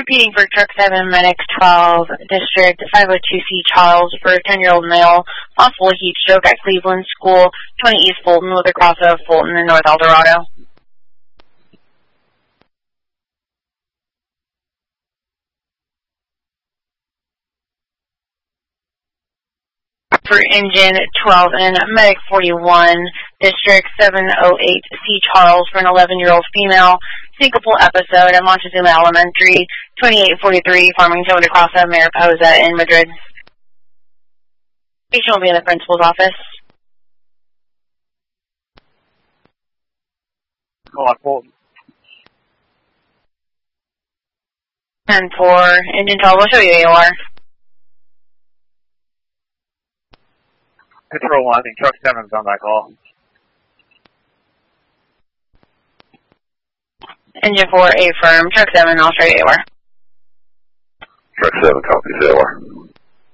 Repeating for Truck 7, Medic 12, District 502C Charles for a 10-year-old male, possible heat stroke at Cleveland School, 20 East Fulton with a cross of Fulton and North Eldorado. For Engine 12 and Medic 41, District 708C Charles for an 11-year-old female, syncopal episode at Montezuma Elementary, 2843 Farmington with a cross of Mariposa in Madrid. Patient will be in the principal's office. Call on Fulton. And for Engine 12, we'll show you AOR. Control 1, I think Truck 7's on that call. Engine 4, A firm. Truck 7, I'll show you AOR. Truck 7, copies AOR.